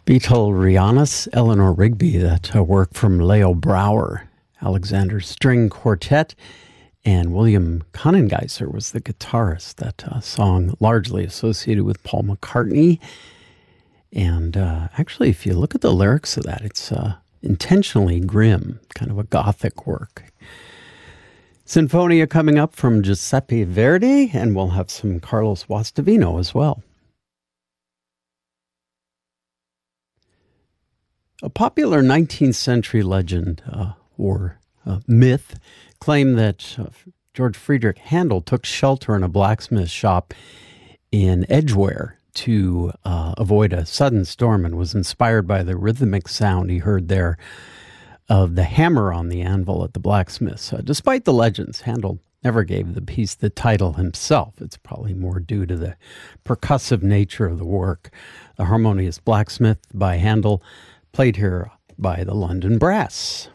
Beatlerianus, Eleanor Rigby, that work from Leo Brouwer, Alexander String Quartet, and William Conengeiser was the guitarist. That song largely associated with Paul McCartney. And actually, if you look at the lyrics of that, it's intentionally grim, kind of a gothic work. Sinfonia coming up from Giuseppe Verdi, and we'll have some Carlos Guastavino as well. A popular 19th century legend or myth claimed that George Friedrich Handel took shelter in a blacksmith shop in Edgware to avoid a sudden storm and was inspired by the rhythmic sound he heard there of the hammer on the anvil at the blacksmith's. Despite the legends, Handel never gave the piece the title himself. It's probably more due to the percussive nature of the work. The Harmonious Blacksmith by Handel, played here by the London Brass.